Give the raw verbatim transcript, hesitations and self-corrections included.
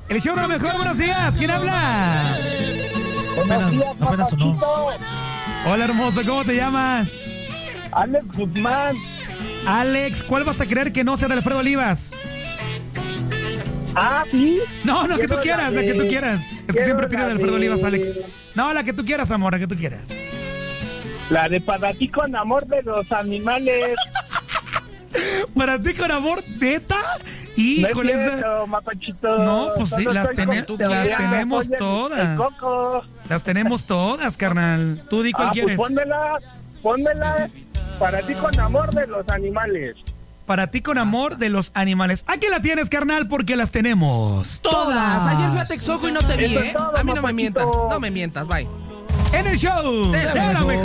El show de lo mejor, buenos días. ¿Quién habla? Buenos días, papachito. Hola, hermoso, ¿cómo te llamas? Alex Guzmán. Alex, ¿cuál vas a creer que no sea de Alfredo Olivas? Ah, ¿sí? No, no, que Quiero tú quieras, la, la que tú de- quieras. Es que quiero siempre pide la de Alfredo de- Olivas, Alex. No, la que tú quieras, amor, la que tú quieras. La de Para ti con amor de los animales. Para ti con amor, neta. No Híjole, es esa- cierto, papachito. No, pues sí, Solo las estoy tene- con- las te tenemos apoya el- todas. el Coco. Las tenemos todas, carnal. Tú di cuál Ah, quieres. pues pónmela, pónmela. Para ti con amor de los animales. Para ti con amor de los animales. Aquí la tienes, carnal, porque las tenemos. Todas. Ayer fui a Texcoco y no te vi, Eso es ¿eh? todo, A mí no me papachito. mientas. No me mientas, bye. En el show De la de la mejor. mejor.